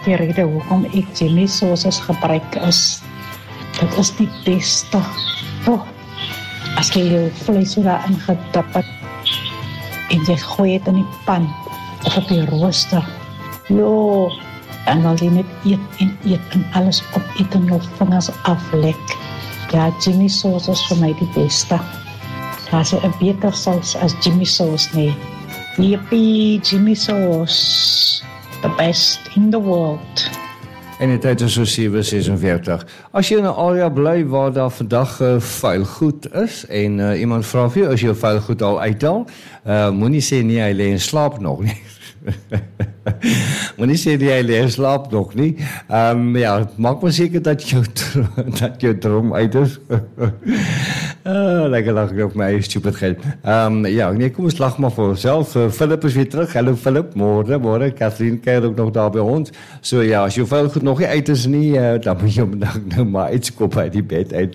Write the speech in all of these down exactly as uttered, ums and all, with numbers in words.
Die rede hoekom ek Jimmy sauces gebruik is, dit is die beste. Oh, as jy jou vlees so daarin gedip het, en jy gooi het in die pan, of op die rooster, jo, en dan jy net eet en eet, en alles opeet en jou vingers aflek. Ja, Jimmy sauce is vir my die beste. Daar is 'n beter saus as Jimmy sauce, nee. Yippie, Jimmy sauce, the best in the world. En die tyd is so sewe sesenveertig. As jy in 'n area bly waar daar vandag uh, vuil goed is, en uh, iemand vra vir jou, is jou vuil goed al uithaal, uh, moenie sê nie, hy lê en slaap nog nie. Moenie sê die hy lê slaap nog nie. Um, ja, maak maar seker dat jou dat jou droom uit is. uh, lekker lag ek op my stupidheid. Um, ja, nee, kom ons lag maar vir onsself. Uh, Philip is weer terug. Hallo Philip, môre, môre. Kathleen kuier ook nog daar by ons. So ja, as jou vuil goed nog nie uit is nie, uh, dan moet jy nou maar uitskop uit die bed uit.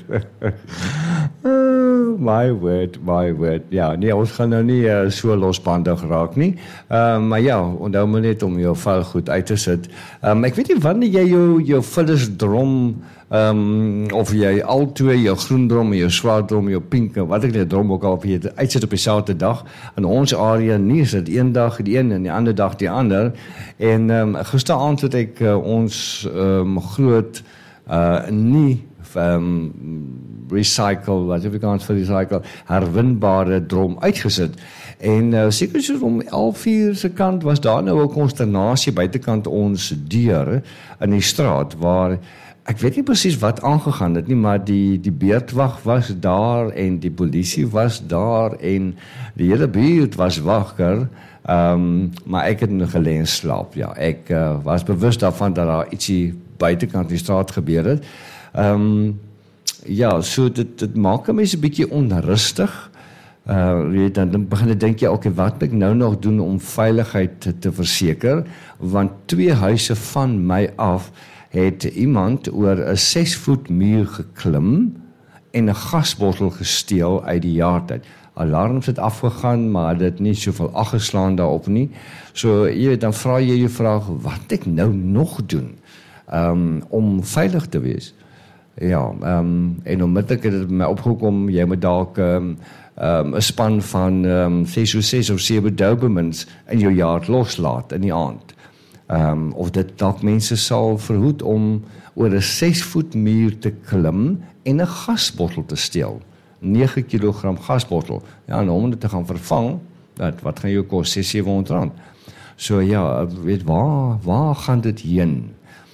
My word, my word. Ja, nee, ons gaan nou nie uh, so losbandig raak nie. Um, maar ja, onthou maar net om jou vuil goed uit te sit. Um, ek weet nie wanneer jy jou, jou vullisdrom, um, of jy al twee, jou groen drom, jou swart drom, jou pink, wat ek net drom ook al, of jy uitsit op dieselfde dag. In ons area nie, is dit een dag die een en die ander dag die ander. En um, gisteraand het ek uh, ons um, groot, uh, nie, um, recycle, wat heb ik aan het voor recycle, herwinbare drom uitgesit. En uh, seker so om elf uur se kant was daar nou 'n konsternasie buitekant ons deur in die straat, waar ek weet nie presies wat aangegaan het nie, maar die, die beurtwag was daar, en die polisie was daar, en die hele buurt was wakker, um, maar ek het nog gelê en slaap, ja. Ek uh, was bewus daarvan dat daar ietsie buitekant die straat gebeur het. Um, Ja, so dit, dit maak 'n mens 'n bietjie onrustig. Uh, weet, dan, dan begin jy dink jy, okay, wat moet ek nou nog doen om veiligheid te, te verseker? Want twee huise van my af het iemand oor 'n ses voet muur geklim en 'n gasbottel gesteel uit die yard uit. Alarms het afgegaan, maar dit nie soveel ag geslaan daarop nie. So jy weet, dan vra jy jou vraag, wat moet ek nou nog doen um, om veilig te wees? Ja, um, en onmiddellik het het my opgekom, jy moet dalk um, um, 'n span van um, ses of ses of sewe Dobermans in jou yard loslaat in die aand. Um, of dit dalk mense sal verhoed om oor 'n ses voet muur te klim en 'n gasbottel te steel. nege kilogram gasbottel. Ja, en om dit te gaan vervang, dat, wat gaan jou kos? ses sewehonderd rand. So ja, weet waar, waar gaan dit heen?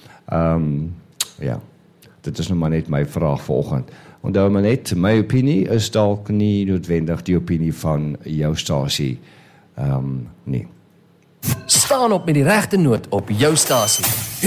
Um, ja. Dit is nou maar net my vraag vanoggend. Onthou maar net, my opinie is dalk nie noodwendig die opinie van jou stasie. Um, nee. Staan op met die regte noot op jou stasie.